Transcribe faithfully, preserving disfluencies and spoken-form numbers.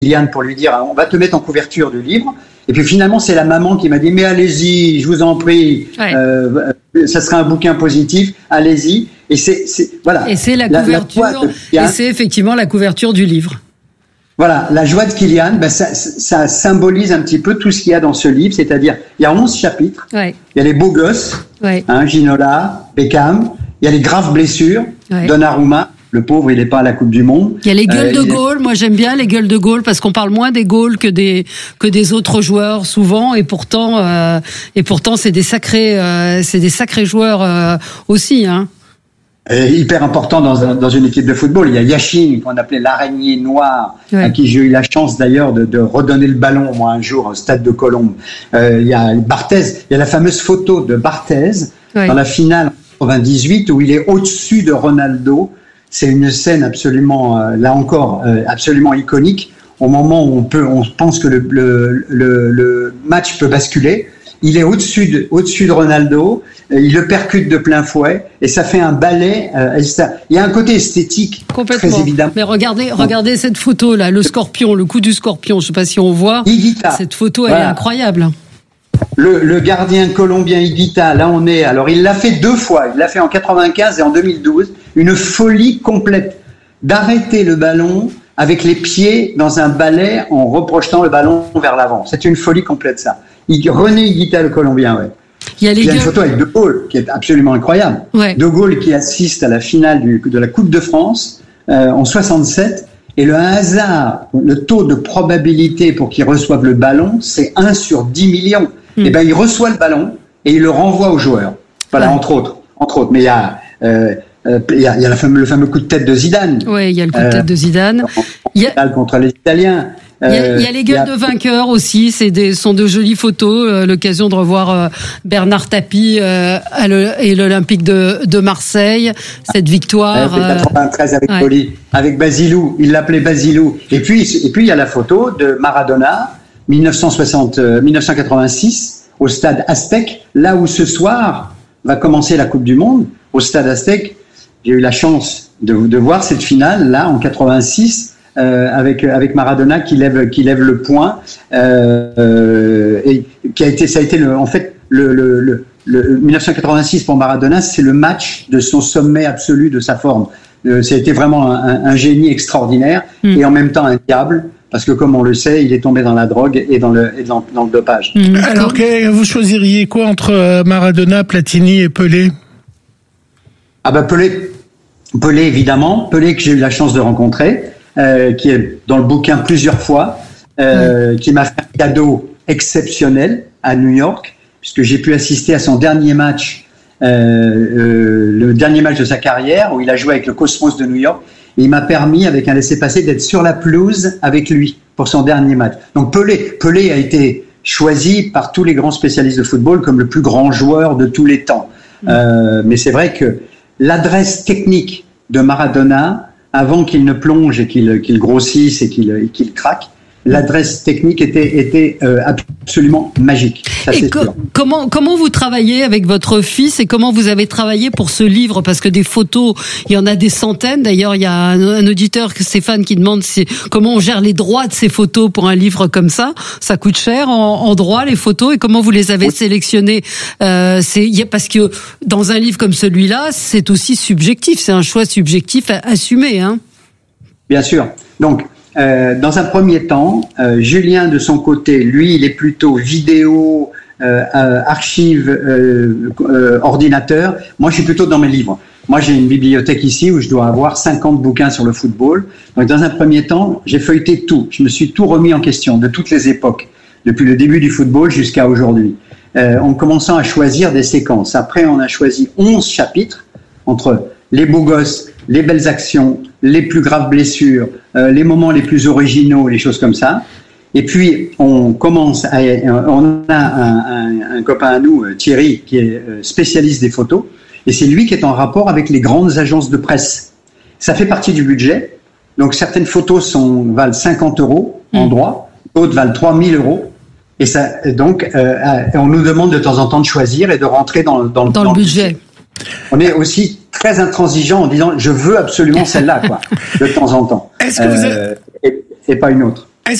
Kylian pour lui dire on va te mettre en couverture du livre. Et puis finalement, c'est la maman qui m'a dit mais allez-y, je vous en prie, ouais. euh, ça sera un bouquin positif, allez-y. Et c'est, c'est voilà. Et c'est la, la couverture. La Kylian, et c'est effectivement la couverture du livre. Voilà, la joie de Kylian, ben ça, ça symbolise un petit peu tout ce qu'il y a dans ce livre, c'est-à-dire il y a onze chapitres. Ouais. Il y a les beaux gosses, ouais. hein, Ginola, Beckham. Il y a les graves blessures, ouais. Donnarumma. Le pauvre, il n'est pas à la Coupe du Monde. Il y a les gueules euh, de Gaulle. Moi, j'aime bien les gueules de Gaulle parce qu'on parle moins des Gaules que des que des autres joueurs souvent, et pourtant euh, et pourtant c'est des sacrés euh, c'est des sacrés joueurs euh, aussi, hein. Et hyper important dans un, dans une équipe de football. Il y a Yachine qu'on appelait l'araignée noire, ouais. à qui j'ai eu la chance d'ailleurs de, de redonner le ballon moi un jour au stade de Colombes. Euh, il y a Barthez. Il y a la fameuse photo de Barthez ouais. dans la finale en quatre-vingt-dix-huit où il est au-dessus de Ronaldo. C'est une scène absolument, euh, là encore, euh, absolument iconique. Au moment où on peut, on pense que le, le, le, le match peut basculer, il est au-dessus de, au-dessus de Ronaldo, euh, il le percute de plein fouet, et ça fait un ballet. Euh, et ça, il y a un côté esthétique très évident. Mais regardez, regardez cette photo là, le scorpion, le coup du scorpion. Je sais pas si on voit. Higuita. Cette photo, elle voilà. est incroyable. Le, le gardien colombien Higuita, là on est, alors il l'a fait deux fois, il l'a fait en quatre-vingt-quinze et en deux mille douze, une folie complète d'arrêter le ballon avec les pieds dans un balai en reprojetant le ballon vers l'avant. C'est une folie complète ça. René Higuita, le Colombien, ouais. Il y a, les il y a une photo avec De Gaulle qui est absolument incroyable. Ouais. De Gaulle qui assiste à la finale du, de la Coupe de France euh, en soixante-sept. Et le hasard, le taux de probabilité pour qu'il reçoive le ballon, c'est un sur dix millions. Mmh. Et ben il reçoit le ballon et il le renvoie au joueur. Voilà, ouais. entre autres, entre autres. Mais il y a, euh, euh, il y a, il y a le fameux, le fameux coup de tête de Zidane. Oui, il y a le coup de tête de Zidane. Euh, il y a contre les Italiens. Il y, a, il y a les gueules a... de vainqueurs aussi, c'est des, sont de jolies photos. Euh, l'occasion de revoir euh, Bernard Tapie euh, à le, et l'Olympique de, de Marseille, cette victoire. Ouais, quatre-vingt-treize avec ouais. Poli, avec Basilou, il l'appelait Basilou. Et puis, et puis il y a la photo de Maradona, dix-neuf cent soixante, euh, dix-neuf cent quatre-vingt-six, au stade Aztec, là où ce soir va commencer la Coupe du Monde, au stade Aztec. J'ai eu la chance de, de voir cette finale là en quatre-vingt-six. Euh, avec avec Maradona qui lève qui lève le poing euh, euh, et qui a été ça a été le, en fait le, le, le, le dix-neuf cent quatre-vingt-six pour Maradona, c'est le match de son sommet absolu de sa forme. Euh, ça a été vraiment un, un génie extraordinaire mmh. et en même temps un diable parce que comme on le sait, il est tombé dans la drogue et dans le et dans, dans le dopage. Mmh. Alors que vous choisiriez quoi entre Maradona, Platini et Pelé? Ah ben Pelé, Pelé évidemment, Pelé que j'ai eu la chance de rencontrer. Euh, qui est dans le bouquin plusieurs fois, euh, mmh. qui m'a fait un cadeau exceptionnel à New York, puisque j'ai pu assister à son dernier match, euh, euh, le dernier match de sa carrière, où il a joué avec le Cosmos de New York, et il m'a permis, avec un laissez-passer, d'être sur la pelouse avec lui pour son dernier match. Donc Pelé, Pelé a été choisi par tous les grands spécialistes de football comme le plus grand joueur de tous les temps. Mmh. Euh, mais c'est vrai que l'adresse technique de Maradona, avant qu'il ne plonge et qu'il, qu'il grossisse et qu'il, qu'il craque, l'adresse technique était, était euh, absolument magique. Ça, et co- comment, comment vous travaillez avec votre fils et comment vous avez travaillé pour ce livre? Parce que des photos, il y en a des centaines. D'ailleurs, il y a un, un auditeur, Stéphane, qui demande si, comment on gère les droits de ces photos pour un livre comme ça. Ça coûte cher en, en droit, les photos, et comment vous les avez oui. sélectionnées? Euh, c'est, parce que dans un livre comme celui-là, c'est aussi subjectif. C'est un choix subjectif à assumer, hein. Bien sûr. Donc, Euh, dans un premier temps, euh, Julien de son côté, lui, il est plutôt vidéo, euh, euh, archive, euh, euh, ordinateur. Moi, je suis plutôt dans mes livres. Moi, j'ai une bibliothèque ici où je dois avoir cinquante bouquins sur le football. Donc, dans un premier temps, j'ai feuilleté tout. Je me suis tout remis en question, de toutes les époques, depuis le début du football jusqu'à aujourd'hui, euh, en commençant à choisir des séquences. Après, on a choisi onze chapitres entre les beaux gosses, les belles actions, les plus graves blessures, euh, les moments les plus originaux, les choses comme ça. Et puis, on commence à, on a un, un, un copain à nous, Thierry, qui est spécialiste des photos, et c'est lui qui est en rapport avec les grandes agences de presse. Ça fait partie du budget. Donc, certaines photos sont, valent cinquante euros en droit, d'autres valent trois mille euros. Et ça, donc, euh, on nous demande de temps en temps de choisir et de rentrer dans, dans, dans, dans le budget. budget. On est aussi très intransigeant en disant je veux absolument celle-là, quoi, de temps en temps. Est-ce que vous avez... euh, et, et pas une autre.